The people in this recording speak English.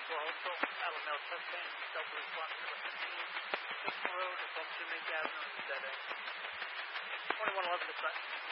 Hotel, Alabama, Tuscany, Delta Response number 15, Pistol Road, Oklahoma, Avenue, dead end. 2111 to front.